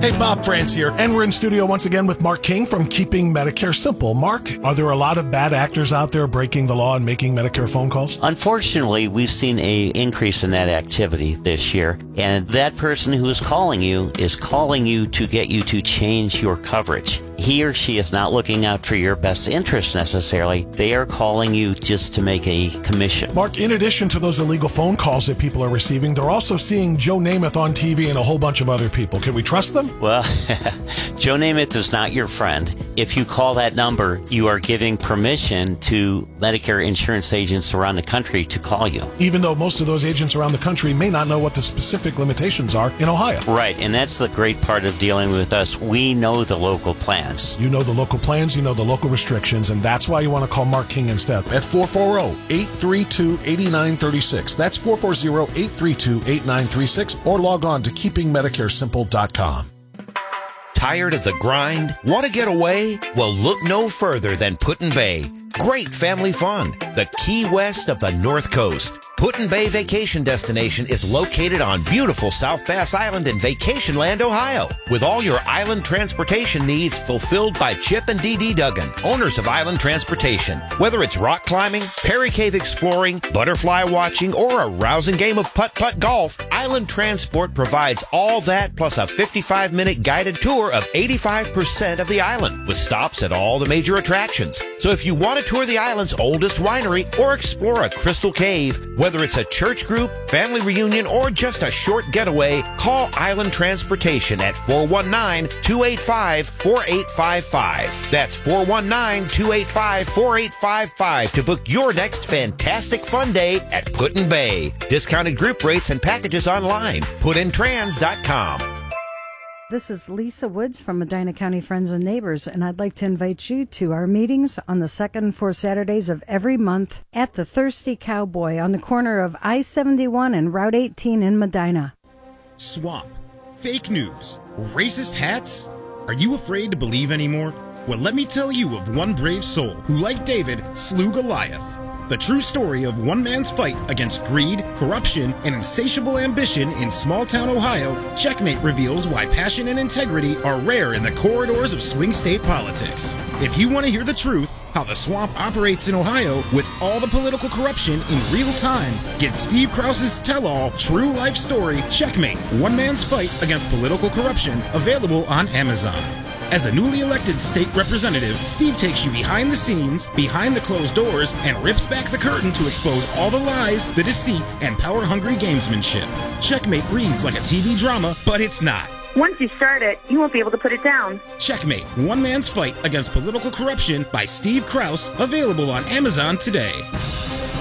Hey, Bob France here, and we're in studio once again with Mark King from Keeping Medicare Simple. Mark, are there a lot of bad actors out there breaking the law and making Medicare phone calls? Unfortunately, we've seen an increase in that activity this year, and that person who is calling you to get you to change your coverage. He or she is not looking out for your best interest necessarily. They are calling you just to make a commission. Mark, in addition to those illegal phone calls that people are receiving, they're also seeing Joe Namath on TV and a whole bunch of other people. Can we trust them? Well, Joe Namath is not your friend. If you call that number, you are giving permission to Medicare insurance agents around the country to call you. Even though most of those agents around the country may not know what the specific limitations are in Ohio. Right, and that's the great part of dealing with us. We know the local plans. You know the local plans, you know the local restrictions, and that's why you want to call Mark King instead at 440-832-8936. That's 440-832-8936, or log on to keepingmedicaresimple.com. Tired of the grind? Want to get away? Well, look no further than Put-in-Bay. Great family fun. The Key West of the North Coast. Put-in-Bay Vacation Destination is located on beautiful South Bass Island in Vacation Land, Ohio. With all your island transportation needs fulfilled by Chip and Dee Duggan, owners of Island Transportation. Whether it's rock climbing, Perry Cave exploring, butterfly watching, or a rousing game of putt-putt golf, Island Transport provides all that plus a 55-minute guided tour of 85% of the island, with stops at all the major attractions. So if you want to tour the island's oldest winery or explore a crystal cave, whether it's a church group, family reunion, or just a short getaway, call Island Transportation at 419-285-4855. That's 419-285-4855 to book your next fantastic fun day at Put-in-Bay. Discounted group rates and packages online. PutInTrans.com. This is Lisa Woods from Medina County Friends and Neighbors, and I'd like to invite you to our meetings on the second and fourth Saturdays of every month at the Thirsty Cowboy on the corner of I-71 and Route 18 in Medina. Swamp, fake news, racist hats. Are you afraid to believe anymore? Well, let me tell you of one brave soul who, like David, slew Goliath. The true story of one man's fight against greed, corruption, and insatiable ambition in small-town Ohio, Checkmate reveals why passion and integrity are rare in the corridors of swing state politics. If you want to hear the truth, how the swamp operates in Ohio with all the political corruption in real time, get Steve Krause's tell-all true life story, Checkmate, One Man's Fight Against Political Corruption, available on Amazon. As a newly elected state representative, Steve takes you behind the scenes, behind the closed doors, and rips back the curtain to expose all the lies, the deceit, and power-hungry gamesmanship. Checkmate reads like a TV drama, but it's not. Once you start it, you won't be able to put it down. Checkmate, One Man's Fight Against Political Corruption by Steve Krause, available on Amazon today.